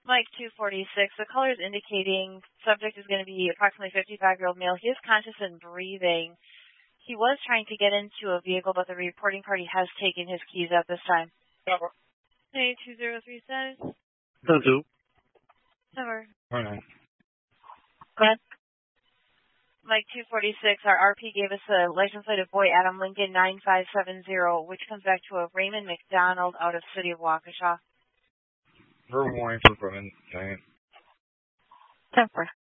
Mike 246, the caller is indicating subject is going to be approximately 55-year-old male. He is conscious and breathing. He was trying to get into a vehicle, but the reporting party has taken his keys at this time. Cover. Hey, 203 says? 2. Cover. All right. Go ahead. Mike 246, our RP gave us a license plate of boy Adam Lincoln 9570, which comes back to a Raymond McDonald out of City of Waukesha. For warning for Brennan. 10-4.